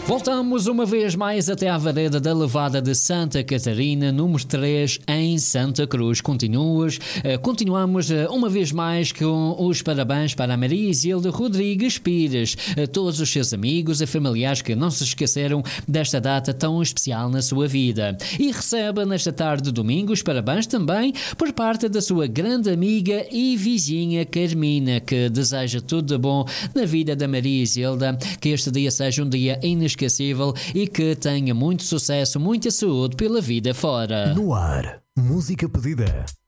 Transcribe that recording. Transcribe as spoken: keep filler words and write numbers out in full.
Voltamos uma vez mais até à vareda da Levada de Santa Catarina, número três, em Santa Cruz. Continuas, uh, continuamos uh, uma vez mais com os parabéns para a Maria Isilda Rodrigues Pires, uh, todos os seus amigos e familiares que não se esqueceram desta data tão especial na sua vida. E recebe nesta tarde de domingo os parabéns também por parte da sua grande amiga e vizinha Carmina, que deseja tudo de bom na vida da Maria Isilda, que este dia seja um dia inesquecível e que tenha muito sucesso, muita saúde pela vida fora. No ar, música pedida.